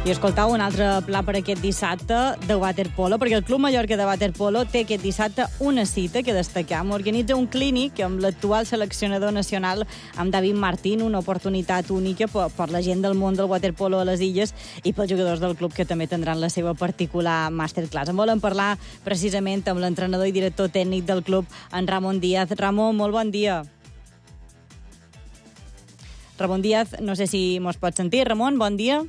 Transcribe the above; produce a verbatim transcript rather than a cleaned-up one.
I escoltau, un altre pla per aquest dissabte de waterpolo, perquè el Club Mallorca de Waterpolo té aquest dissabte una cita que destaquem. Organitza un clínic amb l'actual seleccionador nacional, amb David Martín, una oportunitat única per, per la gent del món del waterpolo a les illes i pels jugadors del club, que també tindran la seva particular masterclass. En volen parlar precisament amb l'entrenador i director tècnic del club, en Ramon Díaz. Ramon, molt bon dia. Ramon Díaz, no sé si mos pots sentir. Ramon, bon dia.